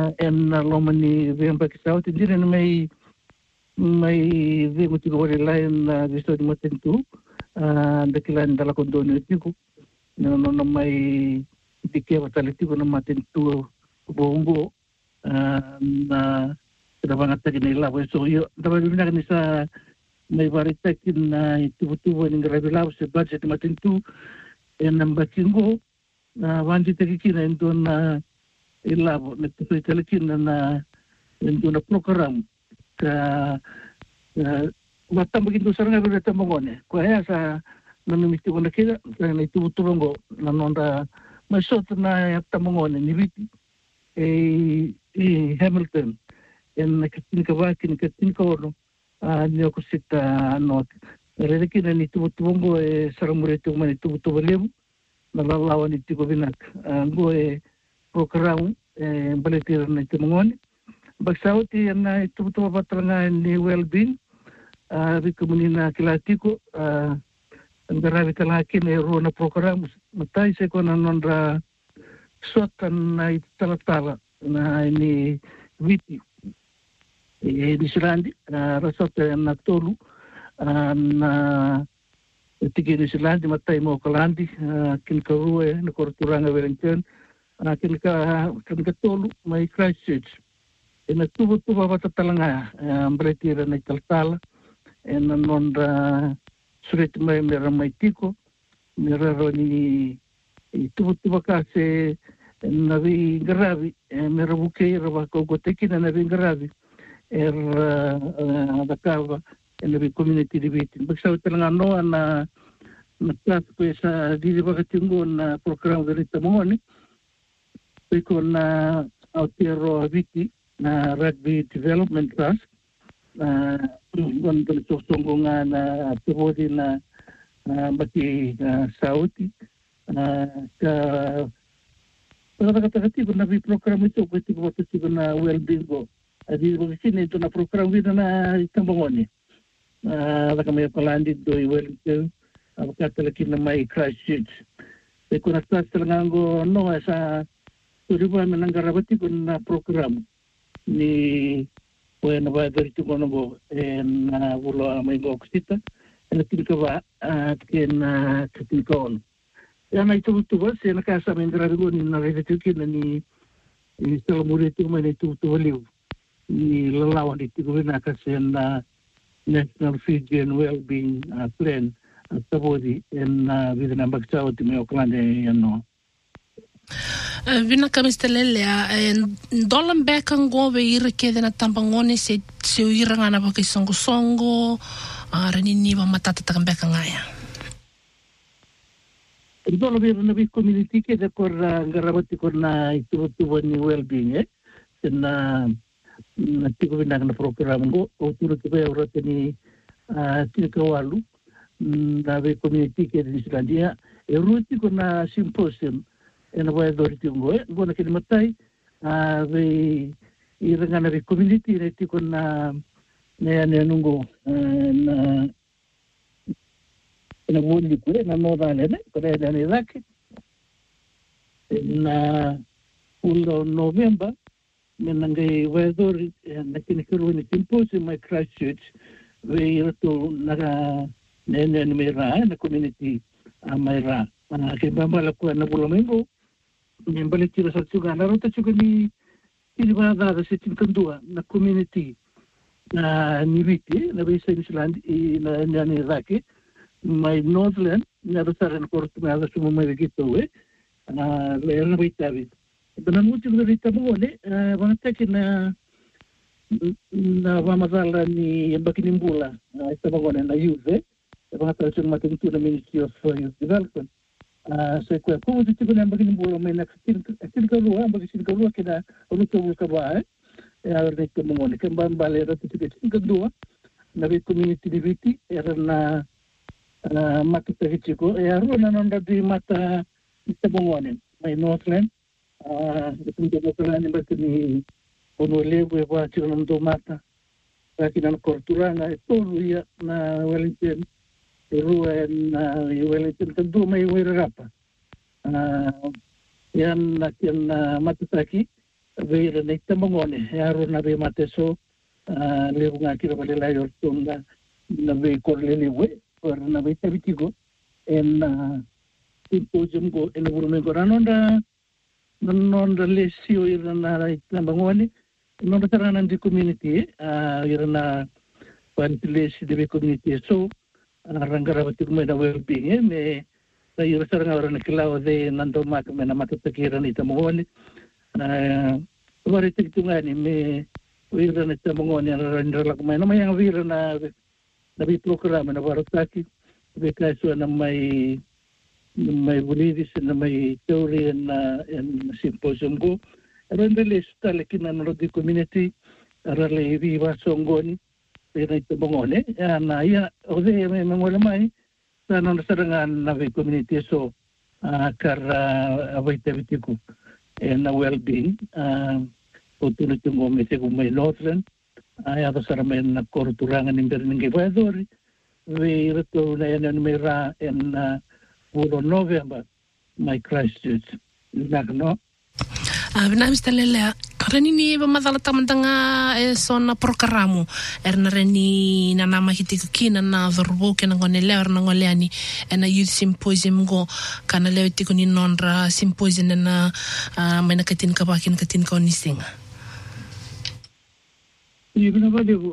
en lomani vemba kisau tindira mai vemu tigo wale lain visto di matentu dakilan dala kondoni tigo no mai dike watali tigo na matentu bongo na dapat ngata kini labu so yo dapat bina kini sa may varita kin tubutubo ni grabilaw sa budget matentu en nambakingo wanji tekikina endon ilabo nagtutalikin na endon na program ka matang begitu sarang ada tambangone kuaya sa nanumiti ko nakita na itutulungo nanonda masot na tambangone ni Viti Hamilton en katinkawakin katinkawono niyo ko sita ano releki na itutulungo sarang murito man itutulungo nalalawan iti ko binak go program balitir na tambangone bagsauti na itutulungo patranga ni well-being Rikumunina kilatiko ang garabi kalakin ero na program matay sa ko na nondra suatan na italatala na ini Viti di Silandi rasota na tolu na tigi di Silandi matay mo kalandi kinkaruwe na korturanga Wellington kinkatolu may Christchurch na tubo patatalanga beretira na italatala en nonda sulit may meramay tiko meraroni tubo kasi nabi garabi merabuke raba kogoteki na nabi garabi dakava nabi community debate bagsaw talaga no na class ko sa dili bagatingo na program ganito mo ni ko na outero Viti na rugby development class untuk sokongan terhodi na bagi Saudi ke kata-kata ko na program itu pati ko pati ko na well-being ko adi ko sini itu na program kita na tambangoni la kami palandi do Wellington kata lagi na may Christchurch ko na start langango no sa tujuan menanggarabati ko na program ni bueno va dari tu kono en ulo mai goksita en tinkawa ken tinkaon yana itu bas en kasa mendrago ni na retu kin ni selomure tu mai tu liu ni lalawan itu na kasen National Fiji and Wellbeing Plan tabodi en vidna bakchao ti me oklande no Vina kamistelele dolan bekan gobe irke na tambangone se iranga na baki songo ranini wa matata takam bekan ngaya dolan be na bi community ke de por garabati por na itu ni well-being na tiko vina na program go uturo ke be urate ni tikawalu na be community ke de Islandia ruti ko na symposium en voy doriti ngo bona ke matai ve iranga na community reti con na nungo na woni ko na no dale ne ko na ni dak na ulo November menangai wedori na kinikuru ni symposium my Christchurch ve irato na mera na community amera mana ke bambala ko na bulomengo balik tira sa juga na rota juga ni ba da sa tingkandua na community na ni Viti na bisa Island na ni Raki my Northland na rota na korto na sa mo gitu na le bitabi dan mucho de ritabone vanataki na vamazala ni bakinimbula esta bagone na yuze vanataki matentu na Ministry of Youth Development so ko dito ko nang bagin bulo may naksinkaluwa bagsinkaluwa kina ulo ka ba dito mo ni kan balera dito sinkaluwa na community Viti era na mata ko aro na nanda di mata ito mo may Northland dito ko na ni bakini ono levo e va chino ndo mata kina kortura na ito na Wellington Ruan Wellington tentu may wirapa yan nakin matusaki veira nei tamangone aro na be mateso le nga kira vale la yortonga na be korlele we or na be tabitigo en symposium go en burme go ranonda nonda lesio irana tamangone nonda tarana di community irana pantilesi de community so rangara bati kuma na well-being me sa ira saranga ora nakilao de nando mak me na matatakira ni tamangone Wari tigtungani me wira na tamangoni na kumay na may ang wira na programa na warutaki because na may bulidis na may theory na symposium go randali stalik na di community arale viva songoni na tamangoni na ya ode may mangwala mai sana nasarangan na community so kara awaitavitiku na well-being utulot yung umite kung may Northland ayato sa ramen na koruturangan ng Berning Gibadori we ito na yan may ra in ulo November may Christchurch no Mr. Lelea Ranini ba madalatamandanga sona programo erna reni na namahitiki na dhorbo ke ngone leer na ngoleani na youth symposium go kana lewti ko ni nonra symposium na may nakatin ka bakin katin ka onisinga Ibig ba di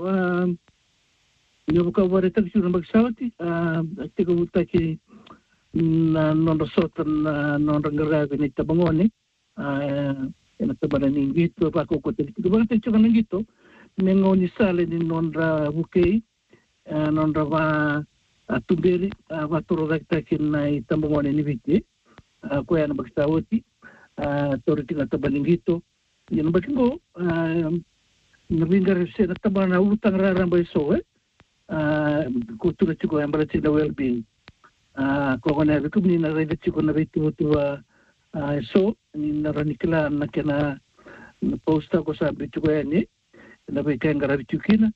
ka warita ko na magsawati tiko utaki na nonra sotan nonra ngarabi ni tabangoni na tabaran ng gito pa ko kote ko ba tayo ng gito mengo ni sale ni nonra bukay nonra va atuberi va toro rekta kin na tambongone ni biti ko yan bagsawati toriti na tabaran ng gito yan ba ko nabingar siya na tabaran na utang rarambay so ko tulad ko yan balat na well-being ko na ko ni na revit ko na bitu so ni naranikla na kena posta ko sa bitu ko yani na be kan gara bitu kina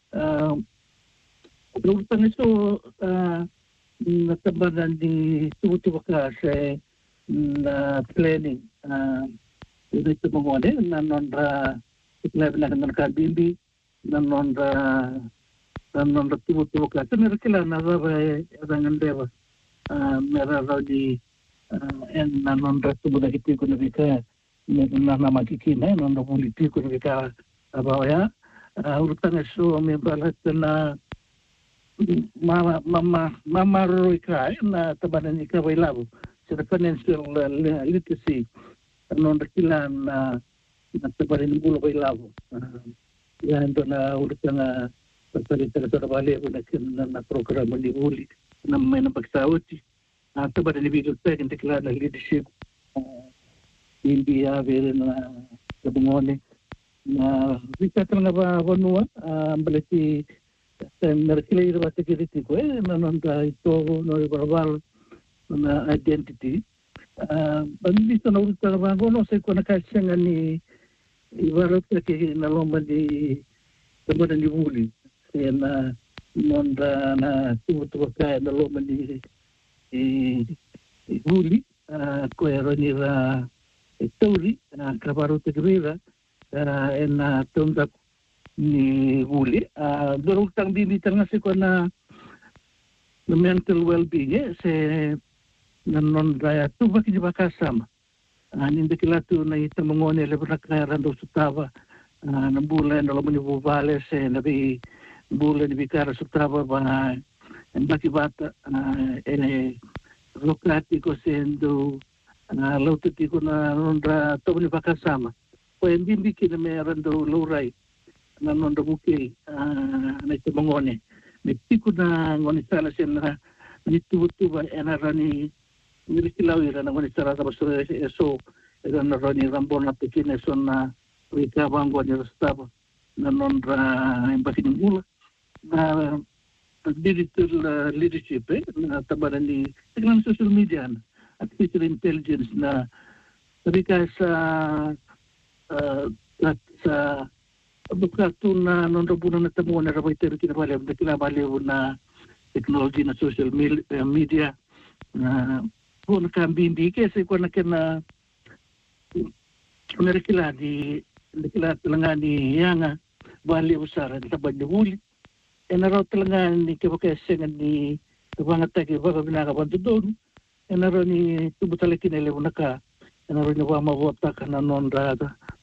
utang so na tabaran di tutu ka sa na planning ito mo ngode na nonra itlab na kan ka bimbi na nonra tutu ka sa merkila na ba rangan deva mera di en non resto da kiti ko nabika na makikina non politi ko nabika abaya urutan so me balat na mama roika na tabanan ni ka bailabo sa financial literacy non rekila na tabanan ni bulo bailabo yan do na urutan na pagpalitan sa bale ko na programa ni uli na may napagsawati tabaran ni video tag declare na leadership India vere na kabungone na vikatra na ba vanua balati merkile ira security ko na nonda ito no verbal na identity bandito na ulta ba no se ko nakasanga ni ibarot ke na lomba di tabaran ni buli na nonda na tutu ka na lomba di Huli, ko era ni ra Tauri, Kabaru Tegrera, en Tonda ni Huli. Dorong tang bibitang nga si ko na mental well-being, se nanon raya tuba kini bakasama. Nindi kilatu na itamongone lebrak na rando sutawa, nambula na lamuni bubale se nabi bula ni bikara sutawa ba baki bata rokrati ko sendo lautati ko na nonra tobni bakasama ko endimbi kina me rando lurai na nonra bukil na itamongone Nagtiko na ngoni sala siya na nitubutuba ena rani nilikilaw ira na ngoni sala sa basura eso ira na rani rambon na pekin eso na wika bango ni rastaba na nonra imbasi ngula na digital leadership na tabaran ni tignan social media artificial intelligence na sabi ka sa Bukato na nonrobuno na tamo na rabay tero kinabaliw na technology na social media na kung nakambindi kasi kung nakina Mereka di telangani yanga bali usara di tabad di huli. Enaro telangani kebakesengan ni kebangatake baga binaga bandudon. Enaro ni tubutalekin ele unaka. Enaro ni wama wota kana nonda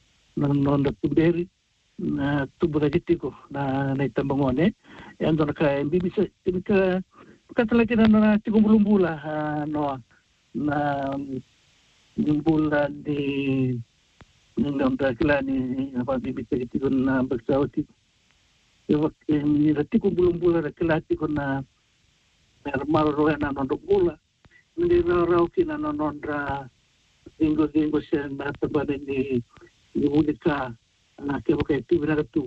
tuberi na tubutagitiko na itambangone. Endo naka mbibisa tika katalakin na tikumbulumbula no na bumbula di nang kilani apa bibit itu na bersauti sebab ini rati ko bulung-bulung kelati ko na normal roe na nondok hindi raw kina nondra inggo sen na tabade ni ulika na kebo kay tibina tu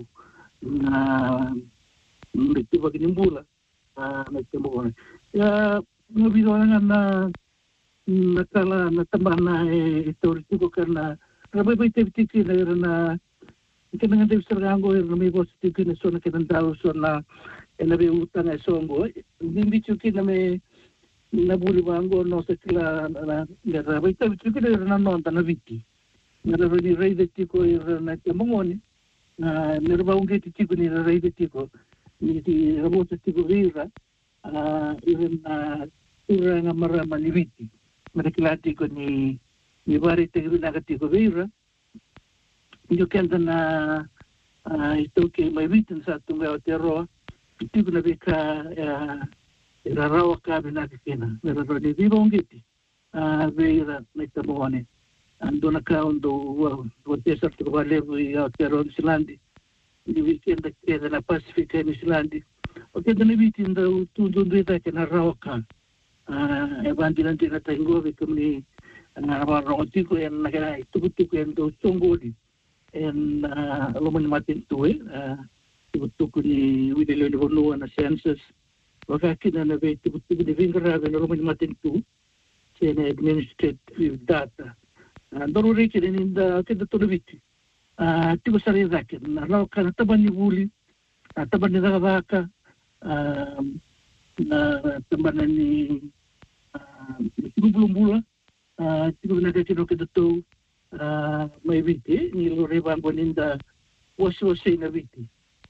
na tiba kinimbula na temo ya nabido na nakala na tambana ito ko karena Rabay tibiti na ikanang tayo saranggo na may positive na so na kinandalo so na nabi utang ay songo hindi chuki na may nabuli bango no sa kila na rabay tibiti na non ta naviti na rabay ray de tiko na tamongoni na nerbaung giti tiko ni ray de tiko ni ti ramo sa tiko rira even na ura nga marama ni viti marakilati ko ni Ibari tegri nagati ko vera. Yo kenda na ito ke may bitin sa tunga o tero. Ito ko na bika irarawa ka binakikina. Pero ni viva ungiti. Vera na itamuane. Ando na ka undo wotesa to valevo o tero ni Silandi. Ni weekend kenda na Pacifica ni Silandi. O kenda na bitin da tundo ndeta ke na rawa ka. Ebandilan tina taingovi kumni na roti ko en nagana tubuti ko en do songoli en lomani matin tuwe tubuti ko ni widelo ni bono na census wakakina na be tubuti ko ni vingra na lomani matin tu sene administrative data daruri ki ni da kida tulubiti tigo sari zakin na raw kana tabani wuli tabani daga na tabani ni bulung-bulung tigo na kino kito may biti ni loriban boninda waswasay na biti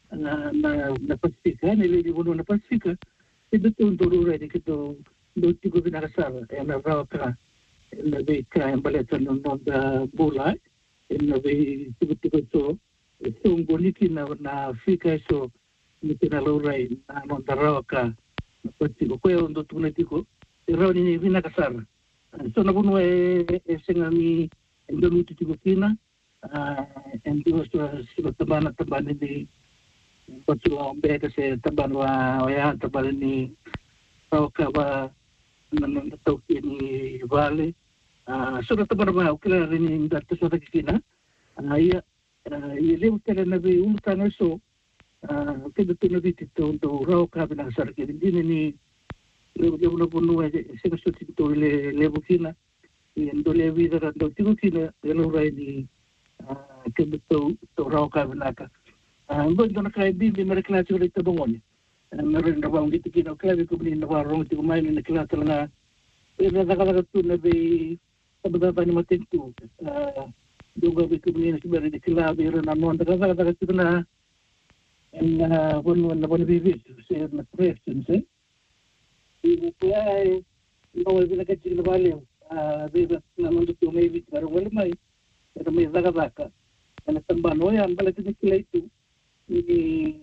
na Pasifika nilili mo na Pasifika ito tunduro rin kito do tigo binakasara na raw ka na be ka baleta no da bulay na be tigo so boniki na fika so ni tinaloray na no raw ka Pasifika ko yung do tunetiko raw ni binakasara so nabuno sengami endonuti tigukina endigo so tabana ni patula beka se tabanwa ya tabana ni ka ba nan tawki ni vale so tabana ba ukila ni dato sa tigukina iya lew tele na be ultana so kedo tunabiti to raw ka binasar ke ni lew na bunu se so tito le bukina endo le vida do tigo kina elo rai ni ke to raw ka binaka ngondo na kai bibi merekla tiro ito bongoni meron na bang dito kina klabi ko ni na warong tigo mai ni klasa nga pero daga tu na be sabada ni matentu doga be ko ni na sibari de klabi ro na non daga tu na en bon bibi se na question se ibu ai no ibu na kachil bale deba na mando tu mai bit karo wala mai pero may daga na tambano yan bala tin kilay tu ni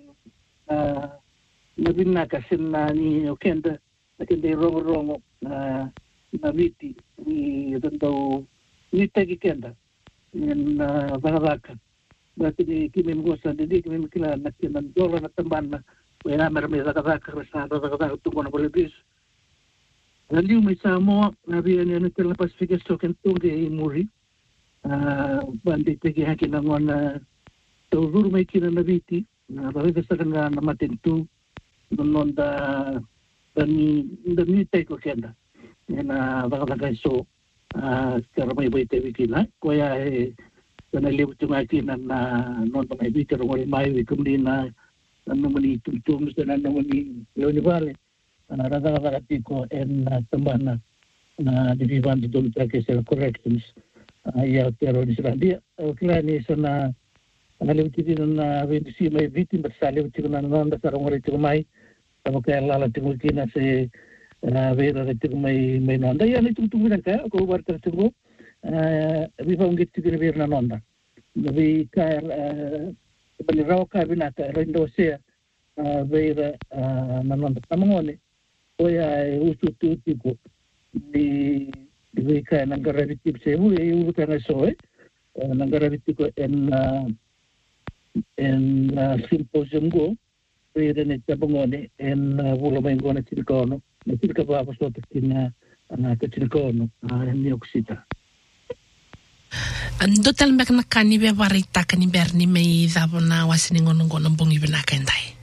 nabinna kasin na ni okenda rongo na biti ni dando ni tagi kenda na daga berarti di kimi ngosa di kimi kila na kinan dola na tambana wala may daga sa daga tu kono boleh bis Lalu misamo nabi ni tela Pasifika so kento de muri bandi tegi hakin ngona to dur mai kina nabiti na bari sa kanga na matentu non da ni teko kenda na daga so kara mai bai tevi kina koya na lebu tuma kina na non mai biti ro mai kumdi na mani tum na mani loni vale rada tiko en tambana na divivan di dolu trake sel corrections ia Aotearoa New Zealand. Kila ni sana analewtiri na vendisi mai viti bersale tiko na nanda sarongore tiko mai sama kaya lala tiko kina se vera tiko mai nanda ia ni tungtung bilang kaya ko bar tiko vi fa ungit tiko vera na nanda vi kaya bali raw ka binaka rendo se vera na nanda tamangone oya usu tiko di kaya nangara vitip se hu utanga soe nangara vitiko en symposium go vera ne tabongone en vulomengo na tilkono na tilka ba so tina na tilkono ni oksita ando tal mek na kani be varita kani berni me zabona wasini ngono bongi bina kendai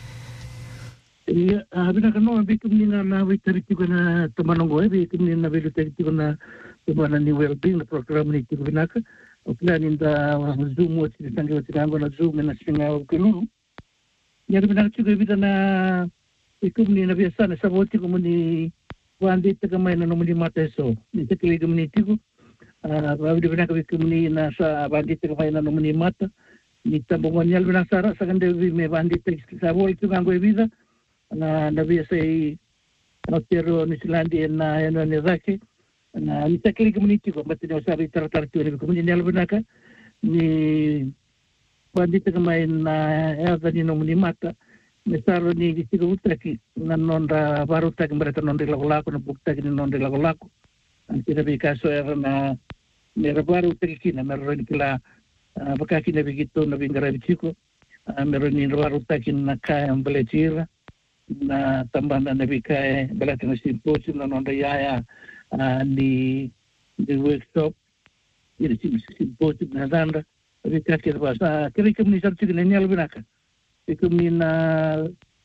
ia bina kano bikum ni na vitariti na tamanongo bikum ni na vitariti na tamana ni well-being program ni tibinaka Oklani da Zoom wati tangi wati tango na Zoom na singa ukulu. Yari bina chuko vida na ikumni na biasa sa wati kumuni wandi tagamay na nomuni mata so. Ni tekli kumuni tiku. Bawi bina kumuni na sa wandi tagamay na nomuni mata. Ni tambongan yal bina sara sa kande me wandi tek sa wol tugango vida na biasa Aotearoa New Zealand na nezake. Na nitakili community ko matino sabi taratar tuwi ko ni albanaka ni bandita kamay na elda ni nomuni mata ni saro ni gisigo utaki na nonda baru tak mereka nonda lagolako na bukta ni nonda lagolako ang sinabi kaso era na mera baru utaki na meron kila baka kinabigito na bingarabichiko meron ni baru utaki na kaya mbalechira na tambanda na bikaya balati na symposium na nonda yaya di workshop ini symposium na danda bikakir basa kiri kemni sarti ni albinaka kemni na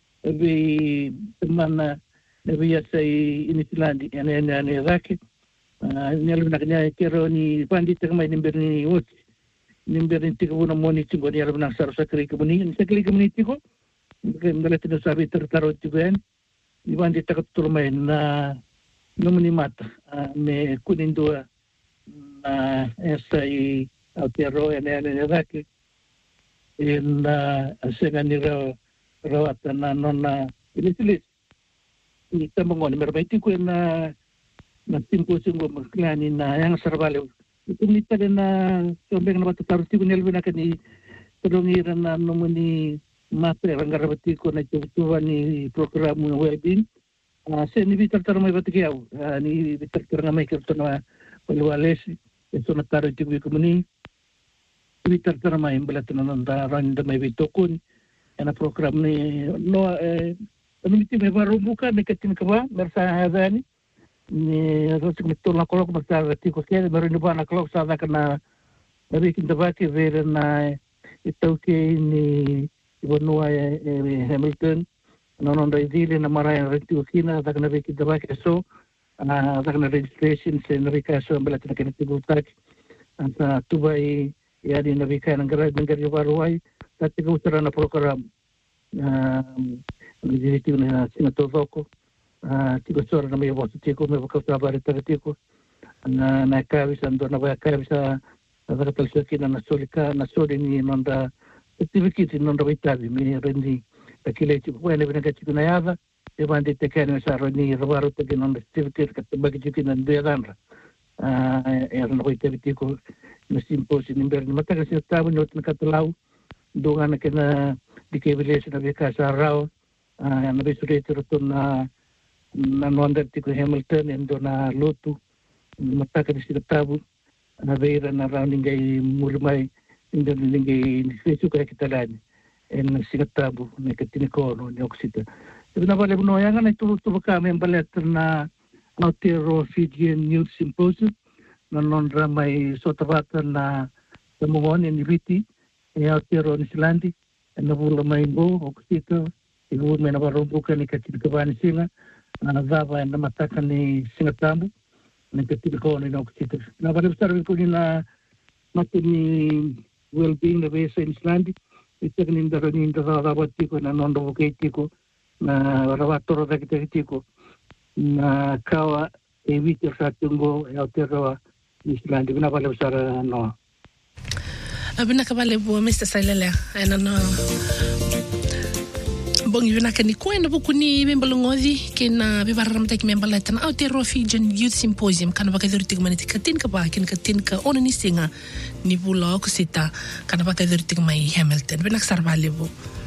bi temana nabi sai ini Zilandi ane rake ni albinaka ni kero ni pandita kemai ni berni wot ni berni tiko na moni tiko ni albinaka sarsa kiri kemni tiko ngalati na sabi tertaro tiko en ni pandita katulmai na nomuni mata me kunindua na SI Aotearoa ene rake en asengani rawata na nona ilisilis ni tambongoni merbaiti ko na symposium go maklani na yang sarvale tumita na sombeng na batutaruti ko nelbina kani tudongira na nomuni mata rangarabati ko na tuwa ni program well-being se ni bitar tarmay batikiaw ni bitar tarmay kerto na palwalesi eso na taro tiwi komuni bitar tarmay balat na nanda randa may bitokun ana program ni no miti me baro buka me katin kaba mersa hadani ni rosik mitol na kolok magsa tiko kaya meron ni ba na kolok sa kana rikin tabaki vera na itauke ni ibonua Hamilton non residile na maraya retuokina dakna veki dabake so dakna registration se navika so belat na kinatibutaki anta tubai yani navika ngari waruai tatiga utara na program ngiziti na sinatozoko tigo sora na mewa tiko me vakata bare tiko na kavisa ndo na kavisa dakata sokina na solika na soli ni nonda activity nonda vitavi mi rendi kile bueno bina kati kuna yava evande tekane saro ni robaro te non activity ka bagi kiti nan de danra era no activity ko no symposium in berni mata kasi tabu no tin katlau donga na kena dikebilation na bika sarao na bisure to na nonda tiko Hamilton endo na lotu mata kasi tabu na vera na rounding ai mulmai indo ningai fesu ka kitalani en sigatabu ne katinikono ne oksita ibna bale no yanga na tu ka me balet na Aotearoa Fijian Youth Symposium na non ramai sotavata na tamongoni ni viti e Aotearoa New Zealand na bula mai bo oksita ibu me na barumbuka ni katinikoani singa na zava na mataka ni singatabu ne katinikono ne oksita na bale sarvi ko na matini well-being na vesa in Islandi itaninda rawatiko na nondo voketiko na rawatoro dakitiko na kawa e vitir satungo e Aotearoa Islandi bina pale usara no. Abina ka vale bo Mr. Sailele ana no. Bong yuna ka ni kwena buku ni membalongodi kena bibaram ta ki membala tan out the Fijian Youth Symposium kana ba ka dirti maniti katin ka ba kin katin ka ona ni singa ni bula ko sita kana ba ka dirti mai Hamilton bina ka sarvale bo.